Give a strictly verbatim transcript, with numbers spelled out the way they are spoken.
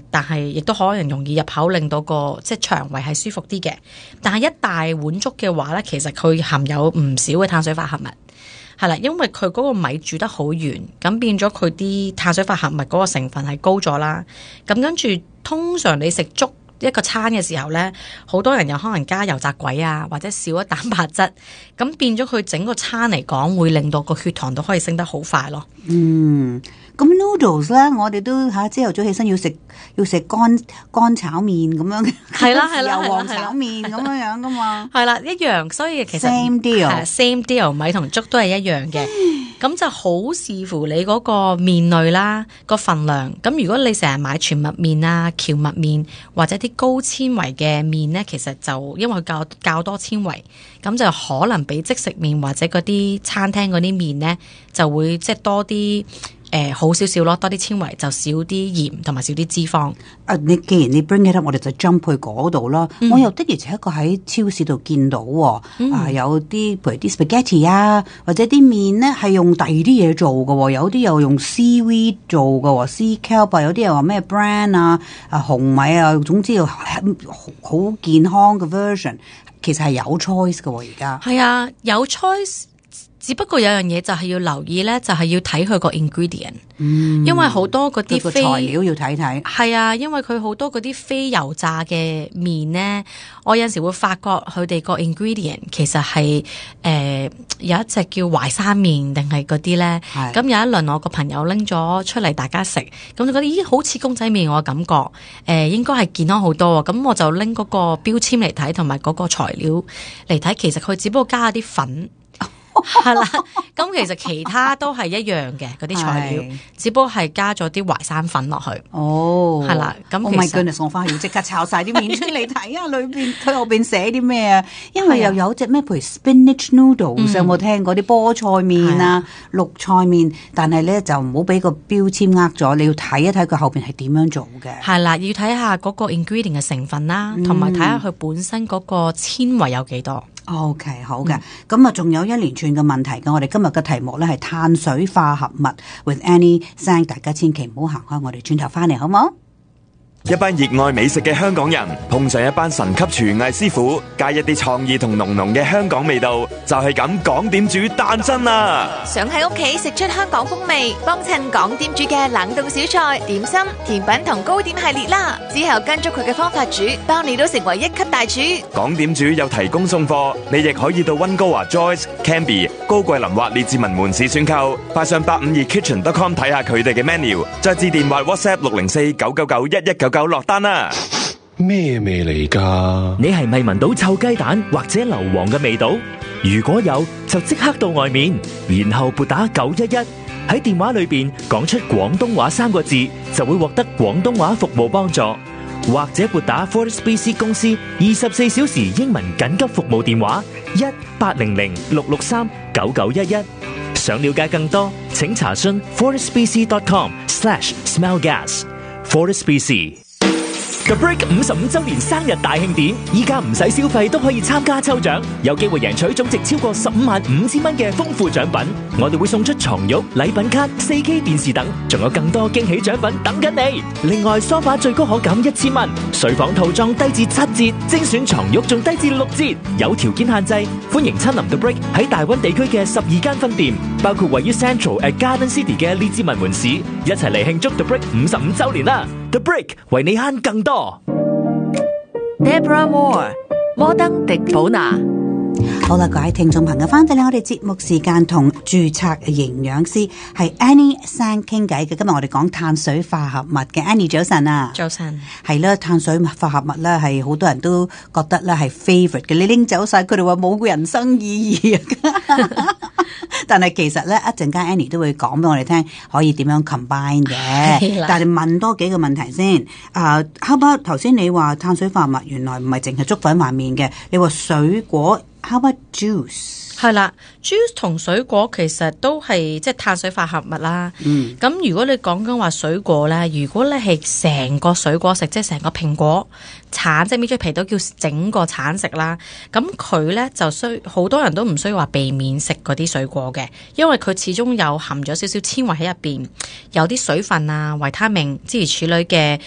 但係亦都可能容易入口，令到個即係腸胃係舒服啲嘅。但係一大碗粥嘅話咧，其實佢含有唔少嘅碳水化合物。係啦，因為佢嗰個米煮得好圓，咁變咗佢啲碳水化合物嗰個成分係高咗啦。咁跟住，通常你食粥一個餐嘅時候咧，好多人有可能加油炸鬼啊，或者少咗蛋白質，咁變咗佢整個餐嚟講，會令到個血糖都可以升得好快咯。 嗯。咁 noodles 咧，我哋都嚇朝頭早起身要食要食乾乾炒麵咁樣嘅， 係啦係啦， 油黃炒麵咁樣樣噶嘛， 係啦一樣，所以其實 same deal，same deal， 米同粥都係一樣嘅，咁就好視乎你嗰個麵類啦個份量。咁如果你成日買全麥麵啊、蕎麥麵或者啲高纖維嘅麵咧，其實就因為佢較較多纖維，咁就可能比即食麵或者嗰啲餐廳嗰啲麵咧就會即係多啲。誒、呃、好少少咯，多啲纖維就少啲鹽同埋少啲脂肪。 啊，你既然你 bring it up，我哋就 jump 去嗰度啦。嗯、我又的而且確喺超市度見到喎、嗯，啊有啲譬如啲 spaghetti 啊，或者啲麵咧係用第二啲嘢做嘅喎，有啲又用 seaweed 做嘅喎 sea kelp 啊，有啲又話咩 bran 啊、啊紅米啊，總之又好健康嘅 version， 其實係有 choice 嘅喎，而家係啊，有 choice。只不過有樣嘢就係要留意咧，就係、是、要睇佢個 ingredient，、嗯、因為好多嗰啲非材料要睇睇。係啊，因為佢好多嗰啲非油炸嘅麵咧，我有陣時會發覺佢哋個 ingredient 其實係誒、呃、有一隻叫淮山麵定係嗰啲咧。咁有一輪我個朋友拎咗出嚟大家食，咁就覺得咦好似公仔麵我感覺，誒、呃、應該係健康好多。咁我就拎嗰個標籤嚟睇，同埋嗰個材料嚟睇，其實佢只不過加咗啲粉。係啦，咁其實其他都係一樣嘅嗰啲材料，只不過係加咗啲淮山粉落去。 哦， 係啦，咁 ，Oh my goodness，我翻去要即刻炒晒啲麵出嚟睇下裏邊佢後邊寫啲咩啊？因為又有隻咩，譬如 spinach noodles，、嗯、有冇聽過啲菠菜麵啊、綠菜麵？但係咧就唔好俾個標籤呃咗，你要睇一睇佢後邊係點樣做嘅。 係啦，要睇下嗰個 ingredient 嘅成分啦，同埋睇下佢本身嗰個纖維有幾多。 OK， 好嘅，咁啊，仲有一連串嘅問題嘅。我哋今日嘅題目咧係碳水化合物 with Annie Sang， 大家千祈唔好行開，我哋轉頭翻嚟好唔好？ 一班熱愛美食嘅香港人碰上一班神級廚藝師傅，加一啲創意同濃濃嘅香港味道，就係咁港點煮誕生啦！ 想喺屋企食出香港風味，幫襯港點煮嘅冷凍小菜、點心、甜品同糕點系列啦。之後跟足佢嘅方法煮，包你都成為一級大廚。港點煮有提供送貨，你亦可以到溫哥華 Joyce、Canby、高桂林或列治文門市選購，快上八五二 kitchen dot com 睇下佢哋嘅 menu， 再致電或 WhatsApp 六零四九九九一一九九落單啦！ 咩味嚟㗎？你係咪聞到臭雞蛋或者硫磺嘅味道？如果有，就即刻到外面，然後撥打九一一，喺電話裏邊講出廣東話三個字，就會獲得廣東話服務幫助。或者撥打 Fortis B C 公司二十四小時英文緊急服務電話一八零零六六三九九一一。想了解更多，請查詢 fortis b c dot com slash smell gas。Fortis B C。The Break 五十五周年生日大慶典，依家唔使消費都可以參加抽獎，有機會贏取總值超過十五萬五千蚊嘅豐富獎品。我哋會送出床褥、禮品卡、四 K 電視等，仲有更多驚喜獎品等緊你。另外，梳化最高可減一千蚊，睡房套裝低至七折，精選床褥仲低至六折。有條件限制，歡迎親臨 The Break 喺大灣地區嘅十二間分店，包括位於 Central at Garden City 嘅列治文門市，一齊嚟慶祝 The Break 五十五周年啦！ The Break 為你慳更多。 Deborah Moore， 摩登迪寶拿。 好啦，各位聽眾朋友，翻到嚟我哋節目時間，同註冊營養師係 Annie Sang 傾偈嘅。今日我哋講碳水化合物嘅 Annie， 早晨啊！ 早晨。係啦，碳水化合物咧係好多人都覺得咧係 favorite 嘅，你拎走晒，佢哋話冇人生意義啊！但係其實咧，一陣間 Annie 都會講俾我哋聽，可以點樣 combine 嘅。但係問多幾個問題先。啊、uh, ，how about 頭先你話碳水化合物原來唔係淨係粥粉或麵嘅，你話水果 how about juice？ 係啦 ，juice 同水果其實都係即係碳水化合物啦。嗯，咁如果你講緊話水果咧，如果你係成個水果食，即係成個蘋果、橙，即係搣咗皮都叫整個橙食啦。咁佢咧就需好多人都唔需要話避免食嗰啲水果嘅，因為佢始終有含咗少少纖維喺入邊，有啲水分啊、維他命諸如此類嘅